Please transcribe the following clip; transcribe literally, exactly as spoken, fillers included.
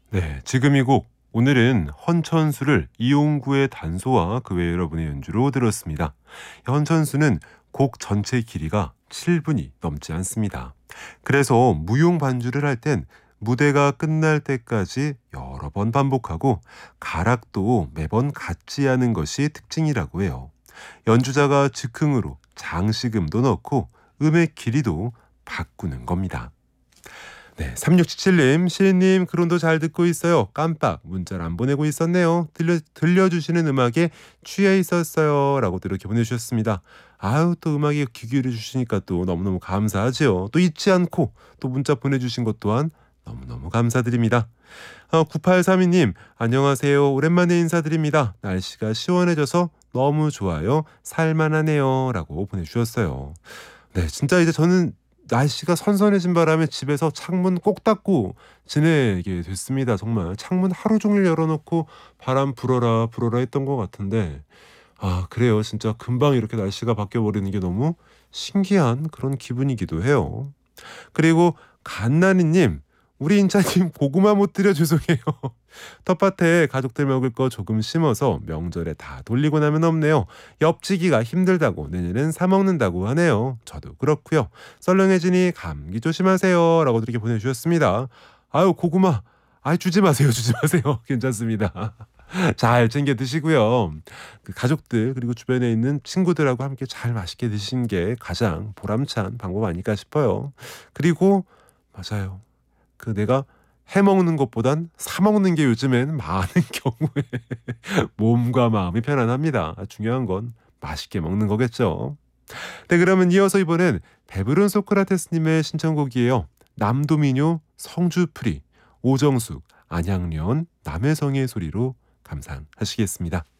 네, 지금 이 곡 오늘은 헌천수를 이용구의 단소와 그 외 여러분의 연주로 들었습니다. 헌천수는 곡 전체 길이가 칠 분이 넘지 않습니다. 그래서 무용 반주를 할 땐 무대가 끝날 때까지 여러 번 반복하고 가락도 매번 같지 않은 것이 특징이라고 해요. 연주자가 즉흥으로 장식음도 넣고 음의 길이도 바꾸는 겁니다. 네, 삼육칠칠 님, 시인님 글론도 잘 듣고 있어요. 깜빡 문자를 안 보내고 있었네요. 들려, 들려주시는 음악에 취해 있었어요. 라고 또 이렇게 보내주셨습니다. 아유, 또 음악에 귀 기울여 주시니까 또 너무너무 감사하지요. 또 잊지 않고 또 문자 보내주신 것 또한 너무너무 감사드립니다. 어, 구팔삼이 님, 안녕하세요. 오랜만에 인사드립니다. 날씨가 시원해져서 너무 좋아요. 살만하네요. 라고 보내주셨어요. 네, 진짜 이제 저는 날씨가 선선해진 바람에 집에서 창문 꼭 닫고 지내게 됐습니다. 정말 창문 하루 종일 열어놓고 바람 불어라 불어라 했던 것 같은데, 아 그래요. 진짜 금방 이렇게 날씨가 바뀌어버리는 게 너무 신기한 그런 기분이기도 해요. 그리고 갓나니님, 우리 인차님 고구마 못 드려 죄송해요. 텃밭에 가족들 먹을 거 조금 심어서 명절에 다 돌리고 나면 없네요. 엽지기가 힘들다고 내년엔 사 먹는다고 하네요. 저도 그렇고요. 썰렁해지니 감기 조심하세요. 라고 이렇게 보내주셨습니다. 아유 고구마 아이 주지 마세요 주지 마세요. 괜찮습니다. 잘 챙겨 드시고요. 그 가족들 그리고 주변에 있는 친구들하고 함께 잘 맛있게 드시는 게 가장 보람찬 방법 아닐까 싶어요. 그리고 맞아요. 그 내가 해먹는 것보단 사먹는 게 요즘엔 많은 경우에 몸과 마음이 편안합니다. 중요한 건 맛있게 먹는 거겠죠. 네, 그러면 이어서 이번엔 배부른 소크라테스님의 신청곡이에요. 남도민요 성주프리 오정숙 안양련 남해성의 소리로 감상하시겠습니다.